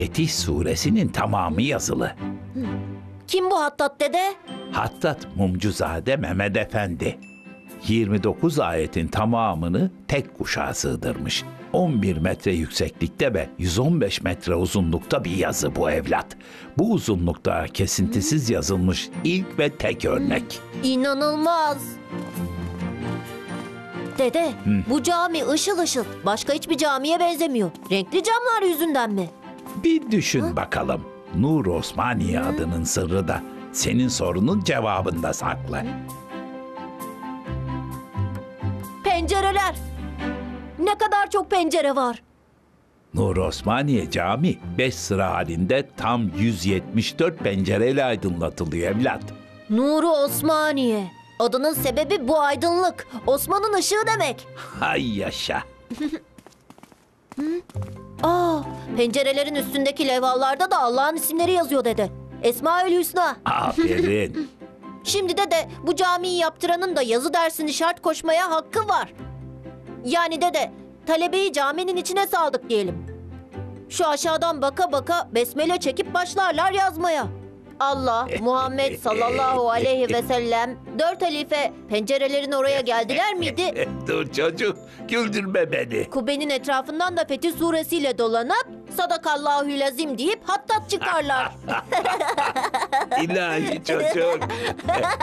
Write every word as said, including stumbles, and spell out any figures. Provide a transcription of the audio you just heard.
Fetih Suresinin tamamı yazılı. Kim bu Hattat dede? Hattat Mumcuzade Mehmet Efendi. yirmi dokuz ayetin tamamını tek kuşağa sığdırmış. on bir metre yükseklikte ve yüz on beş metre uzunlukta bir yazı bu evlat. Bu uzunlukta kesintisiz yazılmış ilk ve tek örnek. İnanılmaz. Dede, bu cami ışıl ışıl. Başka hiçbir camiye benzemiyor. Renkli camlar yüzünden mi? Bir düşün bakalım. Nur Osmaniye adının sırrı da senin sorunun cevabında saklı. Pencereler. Ne kadar çok pencere var. Nur Osmaniye Camii beş sıra halinde tam yüz yetmiş dört pencereyle aydınlatılıyor evlat. Nuru Osmaniye. Adının sebebi bu aydınlık. Osman'ın ışığı demek. Hay yaşa. Aa, pencerelerin üstündeki levhalarda da Allah'ın isimleri yazıyor dede. Esmaül Hüsna. Aferin. Şimdi de de bu camiyi yaptıranın da yazı dersini şart koşmaya hakkı var. Yani dede, talebeyi caminin içine saldık diyelim. Şu aşağıdan baka baka besmele çekip başlarlar yazmaya. Allah, Muhammed sallallahu aleyhi ve sellem, dört halife pencerelerin oraya geldiler miydi? Dur çocuk, güldürme beni. Kubbenin etrafından da Fetih suresiyle dolanıp sadakallahülazim deyip hattat çıkarlar. İlahi çocuk.